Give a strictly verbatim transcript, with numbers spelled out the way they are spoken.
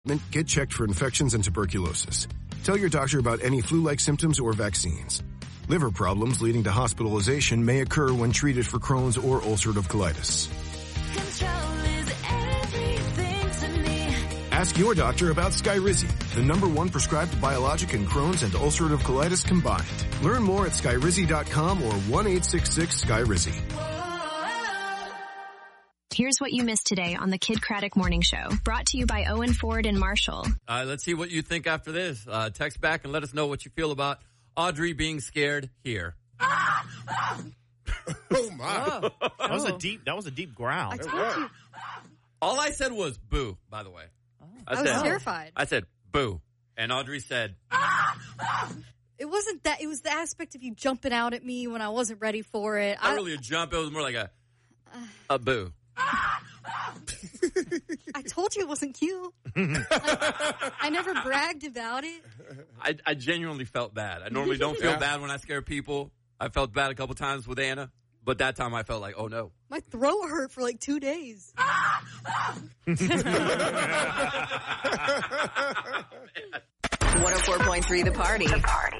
Get checked for infections and tuberculosis. Tell your doctor about any flu-like symptoms or vaccines. Liver problems leading to hospitalization may occur when treated for Crohn's or ulcerative colitis. Control is everything to me. Ask your doctor about Skyrizi, the number one prescribed biologic in Crohn's and ulcerative colitis combined. Learn more at skyrizi dot com or one eight six six Skyrizi. Here's what you missed today on the Kid Craddock Morning Show, brought to you by Owen Ford and Marshall. All right, let's see what you think after this. Uh, text back and let us know what you feel about Audrey being scared here. Oh my! Oh. That was a Oh. deep. That was a deep growl. I told you. All I said was boo, by the way. I was terrified. I said boo. And Audrey said, It wasn't that. It was the aspect of you jumping out at me when I wasn't ready for it. not really a jump. It was more like a, a boo. I told you it wasn't cute. Like, I never bragged about it. I, I genuinely felt bad. I normally don't feel Yeah. bad when I scare people. I felt bad a couple times with Anna, but that time I felt like, oh no. My throat hurt for like two days. one oh four point three The Party. The Party.